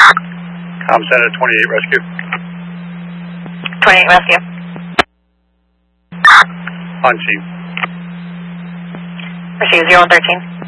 Com Center 28 Rescue. 28 Rescue. On scene. Rescue 0113.